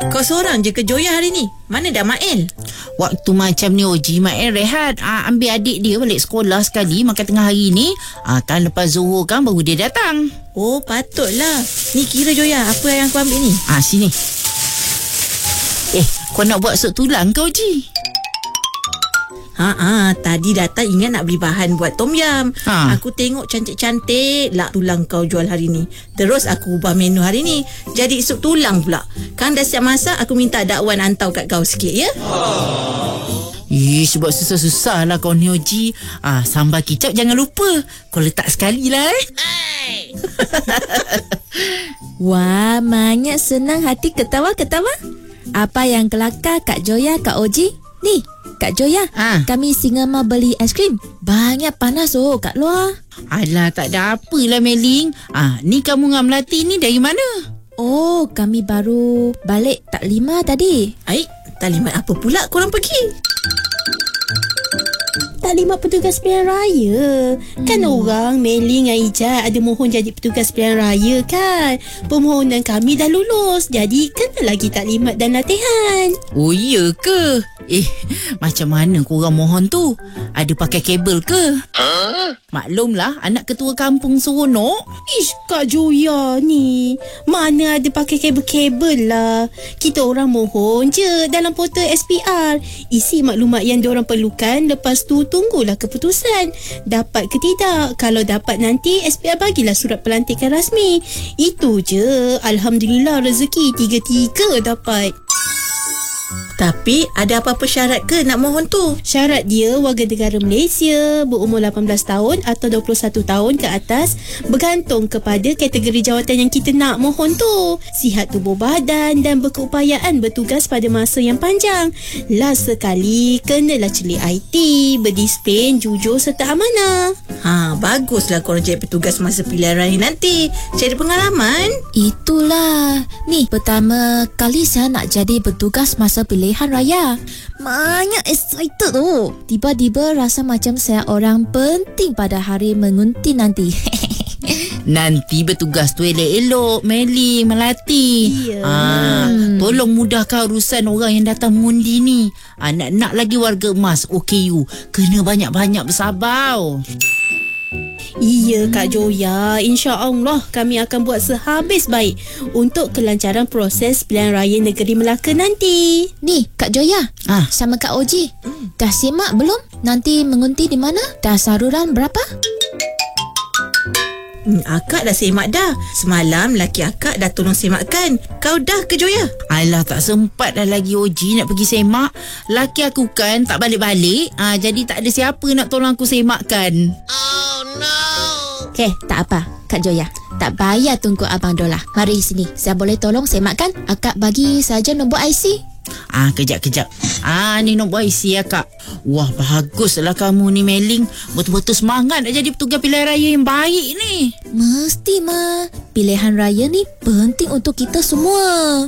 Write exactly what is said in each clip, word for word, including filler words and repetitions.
Kau seorang je ke Joya hari ni? Mana dah Mael? Waktu macam ni Oji, Mael rehat, ah, ambil adik dia balik sekolah sekali makan tengah hari ni. Ah, kan lepas Zuhur kan baru dia datang. Oh, patutlah. Ni kira Joya, apa yang kau ambil ni? Ah, sini. Eh, kau nak buat sup tulang kau Oji? Ha ah, tadi datang ingat nak beli bahan buat tom yam. Ha. Aku tengok cantik-cantik lak tulang kau jual hari ni. Terus aku ubah menu hari ni jadi sup tulang pula. Kan dah siap masak, aku minta dakwan hantar kat kau sikit ya. Eh, sebab susah-susah lah kau ni Oji. Ah, sambal kicap jangan lupa. Kau letak sekali lah eh. Wah, Manya senang hati ketawa-ketawa. Apa yang kelakar Kak Joya, Kak Oji? Ni, Kak Joya, Ha. kami singa ma beli aiskrim. Banyak panas oh kat luar. Alah, tak ada apalah Meling. Ah, ni kamu dengan Melati ni dari mana? Oh, kami baru balik tak lima tadi. Aik, talimat apa pula korang pergi? Taklimat petugas pilihan raya. Kan hmm. orang Meli dengan Ijat ada mohon jadi petugas pilihan raya kan. Permohonan kami dah lulus. Jadi kena lagi taklimat dan latihan. Oh, iya ke? Eh, macam mana korang mohon tu? Ada pakai kabel ke? Huh? Maklumlah, anak ketua kampung seronok. Ish, Kak Joya ni. Mana ada pakai kabel-kabel lah. Kita orang mohon je dalam portal S P R. Isi maklumat yang diorang perlukan. Lepas tu tunggulah keputusan. Dapat ke tidak? Kalau dapat nanti S P R bagilah surat pelantikan rasmi. Itu je. Alhamdulillah rezeki tiga-tiga dapat. Tapi ada apa-apa syarat ke nak mohon tu? Syarat dia warga negara Malaysia, berumur lapan belas tahun atau dua puluh satu tahun ke atas, bergantung kepada kategori jawatan yang kita nak mohon tu. Sihat tubuh badan dan berkeupayaan bertugas pada masa yang panjang. Last sekali, kenalah celik I T, berdisiplin, jujur serta amanah. Ha, baguslah korang jadi petugas masa pilihan raya nanti. Cari pengalaman. Itulah. Ni, pertama kali saya nak jadi bertugas masa pilihan raya. Banyak excited tu. Tiba-tiba rasa macam saya orang penting pada hari mengunti nanti. Nanti bertugas tu elok-elok, Meli, Melati. Ya. Ah, tolong mudahkan urusan orang yang datang mengundi ni. Ah, nak-nak lagi warga emas O K U kena banyak-banyak bersabar. Iya Kak Joya, insya-Allah kami akan buat sehabis baik untuk kelancaran proses pilihan raya negeri Melaka nanti. Ni, Kak Joya. Ah. Sama Kak Oji. Dah simak belum? Nanti mengunti di mana? Dah saluran berapa? Hmm, akak dah semak dah. Semalam laki akak dah tolong semakkan. Kau dah ke Joya? Alah, tak sempat dah lagi Oji nak pergi semak. Laki aku kan tak balik-balik. Ah, jadi tak ada siapa nak tolong aku semakkan. Okey, tak apa, Kak Joya. Tak payah tunggu Abang Dola. Mari sini. Saya boleh tolong semakkan? Akak bagi saja nombor I C. Ah, kejap-kejap. Ah, ni nombor I C ya, Kak. Wah, baguslah kamu ni, Meling. Betul-betul semangat nak jadi petugas pilihan raya yang baik ni. Mesti, Ma. Pilihan raya ni penting untuk kita semua.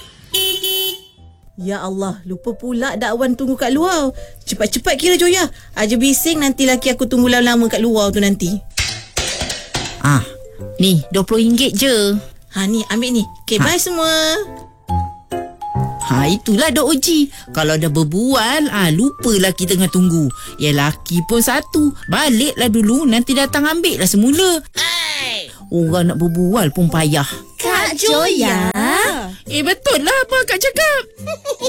Ya Allah, lupa pula dakwan tunggu kat luar. Cepat-cepat kira Joya. Aja bising nanti laki aku tunggu lama-lama kat luar tu nanti. Ah, ni dua puluh ringgit je. Ha ni, ambil ni. Okay, Ha. bye semua. Ha, itulah Dok Oji. Kalau dah berbual, ah, lupalah kita tengah tunggu. Ya, laki pun satu. Baliklah dulu, nanti datang ambil lah semula. Hey. Orang nak berbual pun payah. Kak Joya. Eh, betul lah apa Kak cakap.